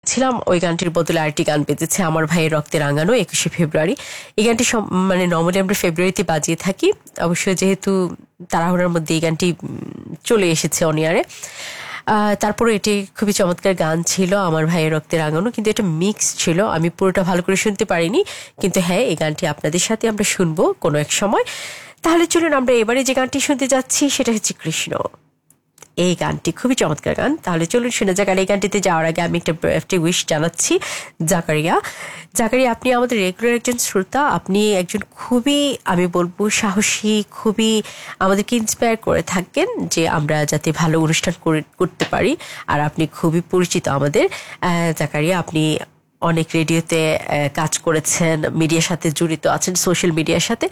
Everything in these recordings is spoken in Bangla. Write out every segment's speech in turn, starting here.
যাচ্ছিলাম, ওই গানটির বদলে আরেকটি গান বেজেছে, আমার ভাইয়ের রক্তে রাঙানো 21শে ফেব্রুয়ারি। এই গানটি মানে নর্মালি আমরা ফেব্রুয়ারিতে বাজিয়ে থাকি, অবশ্য যেহেতু তাড়াহুড়ার মধ্যে এই গানটি চলে এসেছে অনিয়ারে। তারপরে এটি খুবই চমৎকার গান ছিল, আমার ভাইয়ের রক্তে রাঙানো, কিন্তু এটা মিক্স ছিল, আমি পুরোটা ভালো করে শুনতে পারিনি। কিন্তু হ্যাঁ, এই গানটি আপনাদের সাথে আমরা শুনবো কোনো এক সময়। তাহলে চলুন আমরা এবারে যে গানটি শুনতে যাচ্ছি সেটা হচ্ছে কৃষ্ণ। এই গানটি খুবই চমৎকার গান, তাহলে চলুন শুনে যাক। আর এই গানটিতে যাওয়ার আগে আমি একটা উইশ জানাচ্ছি। জাকারিয়া, আপনি আমাদের রেগুলার একজন শ্রোতা, আপনি একজন খুবই, আমি বলবো, সাহসী, খুবই আমাদেরকে ইন্সপায়ার করে থাকেন যে আমরা যাতে ভালো অনুষ্ঠান করতে পারি। আর আপনি খুবই পরিচিত আমাদের। জাকারিয়া, আপনি অনেক রেডিওতে কাজ করেছেন, মিডিয়ার সাথে জড়িত আছেন, সোশ্যাল মিডিয়ার সাথে।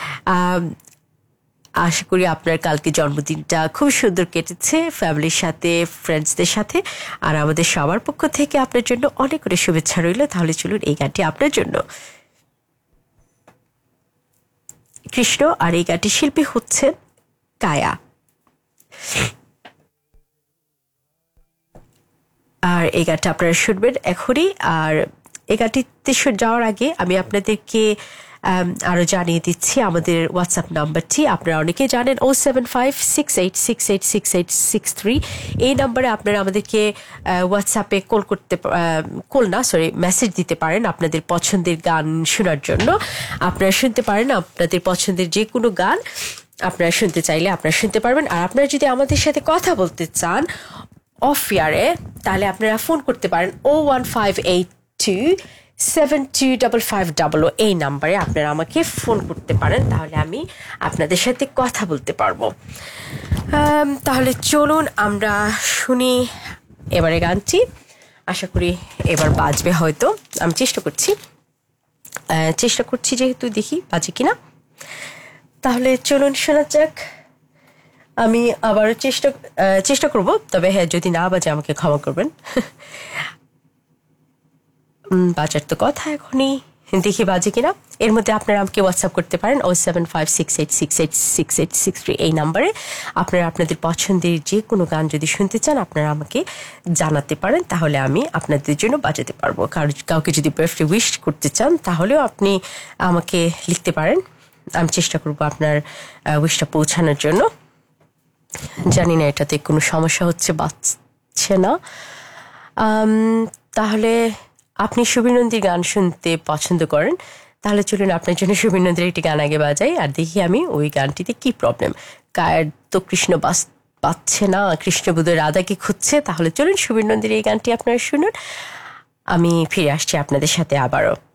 আশা করি আপনার কালকে জন্মদিনটা খুব সুন্দর কেটেছে ফ্যামিলির সাথে, ফ্রেন্ডসদের সাথে। আর আমাদের সবার পক্ষ থেকে আপনার জন্য অনেক অনেক শুভেচ্ছা রইল। তাহলে চলুন এই গানটি আপনার জন্য, কৃষ্ণ। আর এই গানটির শিল্পী হচ্ছেন কায়া। আর এই গানটা আপনারা শুনবেন এখনই। আর এই গানটিতে যাওয়ার আগে আমি আপনাদেরকে আরো জানিয়ে দিচ্ছি আমাদের হোয়াটসঅ্যাপ নাম্বারটি। আপনারা অনেকে জানেন 07568686863। এই নাম্বারে আপনারা আমাদেরকে হোয়াটসঅ্যাপে মেসেজ দিতে পারেন আপনাদের পছন্দের গান শোনার জন্য। আপনারা শুনতে পারেন আপনাদের পছন্দের যে কোনো গান, আপনারা শুনতে চাইলে আপনারা শুনতে পারবেন। আর আপনারা যদি আমাদের সাথে কথা বলতে চান অফ ইয়ারে, তাহলে আপনারা ফোন করতে পারেন 01582725500। এই নাম্বারে আপনারা আমাকে ফোন করতে পারেন, তাহলে আমি আপনাদের সাথে কথা বলতে পারবো। তাহলে চলুন আমরা শুনি এবারে গানটি। আশা করি এবার বাজবে, হয়তো আমি চেষ্টা করছি যেহেতু, দেখি বাজে কিনা। তাহলে চলুন শোনা যাক। আমি আবার চেষ্টা করব, তবে হ্যাঁ, যদি না বাজে আমাকে ক্ষমা করবেন। বাজার তো কথা, এখনই দেখি বাজে কিনা। এর মধ্যে আপনারা আমাকে হোয়াটসঅ্যাপ করতে পারেন 07568686863। এই নাম্বারে আপনারা আপনাদের পছন্দের যে কোনো গান যদি শুনতে চান আপনারা আমাকে জানাতে পারেন, তাহলে আমি আপনাদের জন্য বাজাতে পারবো। কাউকে যদি বার্থডে উইশ করতে চান তাহলেও আপনি আমাকে লিখতে পারেন, আমি চেষ্টা করব আপনার উইশটা পৌঁছানোর জন্য। জানি না এটাতে কোনো সমস্যা বাজছে না। তাহলে আপনি সুবীর নন্দীর গান শুনতে পছন্দ করেন, তাহলে চলুন আপনার জন্য সুবীর নন্দীর একটি গান আগে বাজাই, আর দেখি আমি ওই গানটিতে কি প্রবলেম। কায়ের তো কৃষ্ণ পাচ্ছে না, কৃষ্ণ বোধহয় রাধাকে খুঁজছে। তাহলে চলুন সুবীর নন্দীর এই গানটি আপনারা শুনুন, আমি ফিরে আসছি আপনাদের সাথে আবারও।